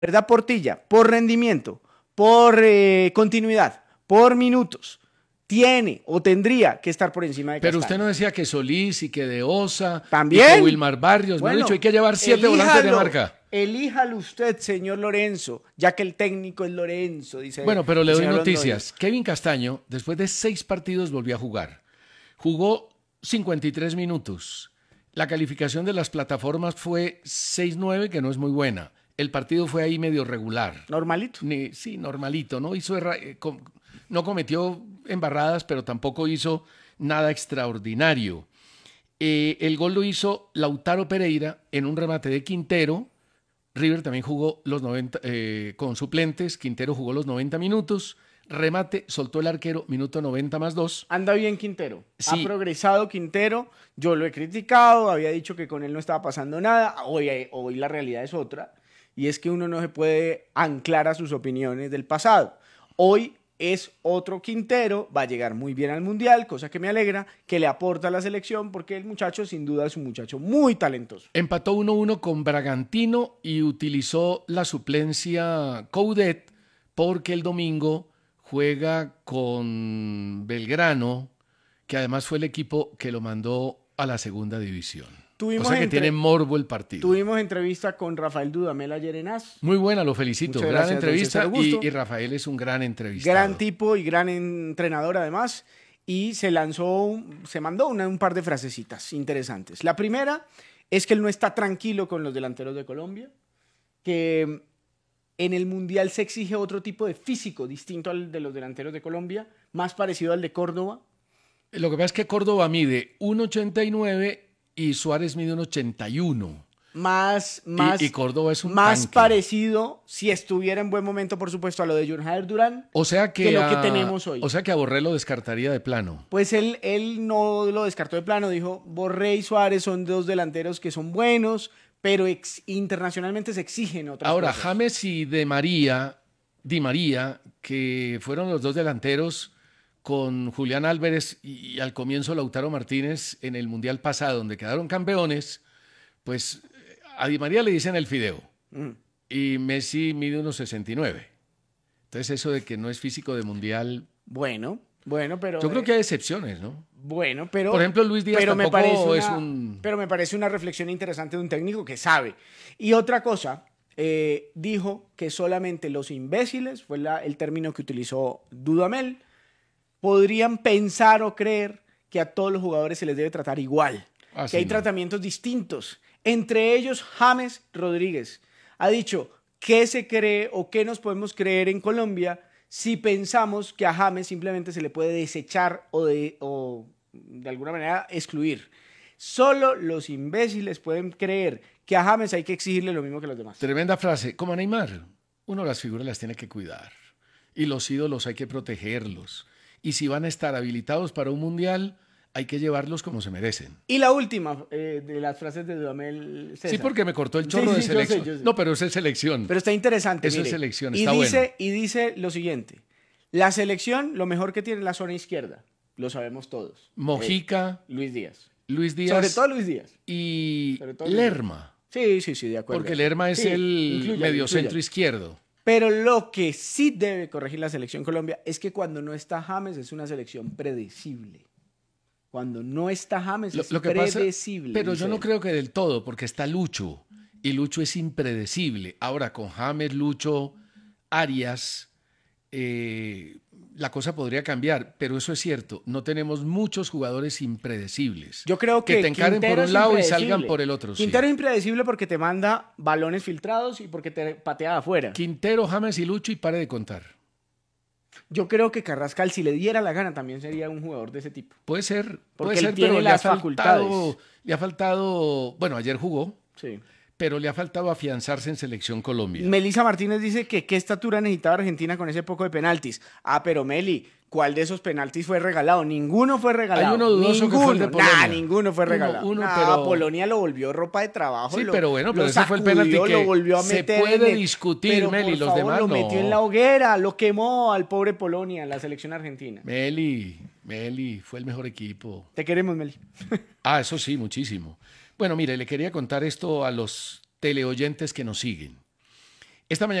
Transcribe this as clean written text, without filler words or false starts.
¿verdad? Portilla, por rendimiento, por continuidad, por minutos, tiene o tendría que estar por encima de Pero Castaño. usted no decía que Solís y que De Osa ¿También? y que Wilmar Barrios. Me han dicho, hay que llevar 7 volantes de marca. Elíjalo usted, señor Lorenzo, ya que el técnico es Lorenzo, dice Bueno, pero le el doy señor noticias. Kevin Castaño, después de 6 partidos, volvió a jugar. Jugó 53 minutos. La calificación de las plataformas fue 6-9, que no es muy buena. El partido fue ahí medio regular. Normalito. Sí, normalito. No cometió embarradas, pero tampoco hizo nada extraordinario. El gol lo hizo Lautaro Pereira en un remate de Quintero. River también jugó los 90 con suplentes. Quintero jugó los 90 minutos. Remate, soltó el arquero, minuto 90 más 2. Anda bien Quintero. Sí. Ha progresado Quintero. Yo lo he criticado, había dicho que con él no estaba pasando nada. Hoy la realidad es otra. Y es que uno no se puede anclar a sus opiniones del pasado. Hoy es otro Quintero, va a llegar muy bien al Mundial, cosa que me alegra, que le aporta a la selección, porque el muchacho sin duda es un muchacho muy talentoso. Empató 1-1 con Bragantino y utilizó la suplencia Coudet porque el domingo juega con Belgrano, que además fue el equipo que lo mandó a la segunda división. O sea que tiene morbo el partido. Tuvimos entrevista con Rafael Dudamel ayer en AS. Muy buena, lo felicito. Muchas gran gracias, entrevista y Rafael es un gran entrevistado. Gran tipo y gran entrenador además. Y se mandó un par de frasecitas interesantes. La primera es que él no está tranquilo con los delanteros de Colombia, que en el Mundial se exige otro tipo de físico distinto al de los delanteros de Colombia, más parecido al de Córdoba. Lo que pasa es que Córdoba mide 1,89 y Suárez mide 1,81. Y Córdoba es un más tanque. parecido, si estuviera en buen momento, por supuesto, a lo de John Jader Durán, o sea que lo que tenemos hoy. O sea que a Borré lo descartaría de plano. Pues él no lo descartó de plano, dijo, Borré y Suárez son dos delanteros que son buenos, pero internacionalmente se exigen otras Ahora, cosas. James y Di María, que fueron los dos delanteros con Julián Álvarez y al comienzo Lautaro Martínez en el Mundial pasado, donde quedaron campeones, pues a Di María le dicen el fideo y Messi mide 1,69. Entonces eso de que no es físico de Mundial... Bueno, pero... Yo creo que hay excepciones, ¿no? Bueno, pero... Por ejemplo, Luis Díaz pero tampoco es un... Pero me parece una reflexión interesante de un técnico que sabe. Y otra cosa, dijo que solamente los imbéciles, fue el término que utilizó Dudamel, podrían pensar o creer que a todos los jugadores se les debe tratar igual, que hay tratamientos distintos. Entre ellos, James Rodríguez ha dicho, ¿qué se cree o qué nos podemos creer en Colombia si pensamos que a James simplemente se le puede desechar o de alguna manera excluir? Solo los imbéciles pueden creer que a James hay que exigirle lo mismo que a los demás. Tremenda frase. Como a Neymar, uno las figuras las tiene que cuidar y los ídolos hay que protegerlos. Y si van a estar habilitados para un mundial, hay que llevarlos como se merecen. Y la última de las frases de Dudamel, César. Sí, porque me cortó el chorro de selección. Yo sé. No, pero eso es selección. Pero está interesante. Eso mire. Es selección, está bueno. Y dice lo siguiente. La selección, lo mejor que tiene es la zona izquierda. Lo sabemos todos. Mojica. Luis Díaz. Sobre todo Luis Díaz. Y Lerma. Sí, de acuerdo. Porque Lerma es el mediocentro izquierdo. Pero lo que sí debe corregir la selección Colombia es que cuando no está James es una selección predecible. Cuando no está James es predecible. Pero yo no creo que del todo, porque está Lucho. Y Lucho es impredecible. Ahora, con James, Lucho, Arias, la cosa podría cambiar. Pero eso es cierto. No tenemos muchos jugadores impredecibles. Yo creo que te encaren por un lado y salgan por el otro. Quintero es impredecible porque te manda balones filtrados y porque te patea de afuera. Quintero, James y Lucho y pare de contar. Yo creo que Carrascal, si le diera la gana, también sería un jugador de ese tipo. Puede ser, pero las facultades. Le ha faltado, bueno, ayer jugó, sí, pero le ha faltado afianzarse en Selección Colombia. Melissa Martínez dice que qué estatura necesitaba Argentina con ese poco de penaltis. Ah, pero Meli, ¿cuál de esos penaltis fue regalado? Ninguno fue regalado. Hay uno dudoso que fue el de Polonia. Ninguno fue regalado. Pero Polonia lo volvió ropa de trabajo. Sí, pero ese fue el penalti que lo volvió a meter. Se puede discutir, pero Meli, los favor, demás lo no. metió en la hoguera, lo quemó al pobre Polonia, la selección argentina. Meli, fue el mejor equipo. Te queremos, Meli. Eso sí, muchísimo. Bueno, mire, le quería contar esto a los teleoyentes que nos siguen. Esta mañana